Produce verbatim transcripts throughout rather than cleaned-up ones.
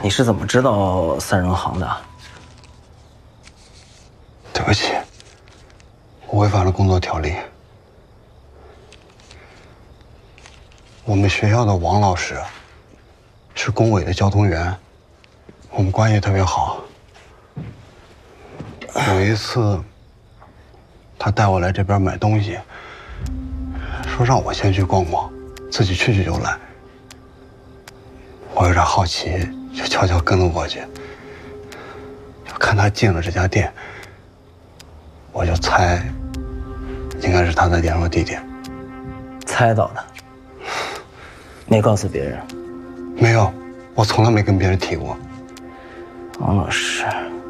你是怎么知道三人行的？ 对不起，我违反了工作条例。我们学校的王老师是工委的交通员，我们关系特别好。有一次，他带我来这边买东西，说让我先去逛逛，自己去去就来。我有点好奇，就悄悄跟了过去。就看他进了这家店，我就猜，应该是他的联络地点。 猜到的，没告诉别人。 没有，我从来没跟别人提过。 王老师，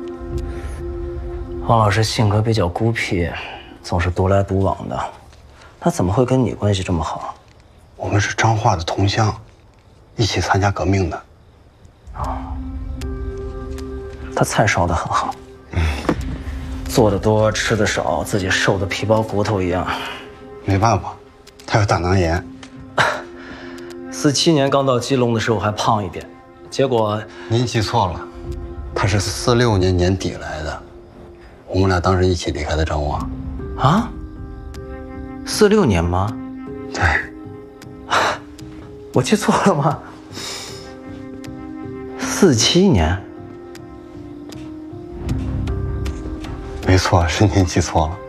王老师性格比较孤僻，总是独来独往的，他怎么会跟你关系这么好？ 我们是彰化的同乡，一起参加革命的。 啊，他菜烧得很好，嗯，做的多，吃的少，自己瘦的皮包骨头一样。 没办法，他有胆囊炎。 四七年刚到基隆的时候还胖一点，结果您记错了，他是四六年年底来的，我们俩当时一起离开的彰化。 啊？四六年吗？ 对。 我记错了吗？四七年。 没错，是您记错了。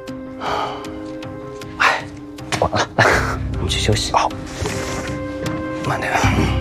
哎，完了，来，我们去休息。好，慢点。